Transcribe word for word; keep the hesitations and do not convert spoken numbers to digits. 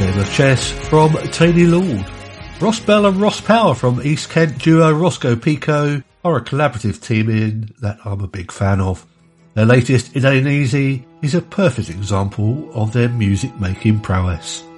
Game of Chess from Taney Lord. Ross Bell and Ross Power from East Kent duo Roscoe Pico are a collaborative team in that I'm a big fan of. Their latest, It Ain't Easy, is a perfect example of their music making prowess.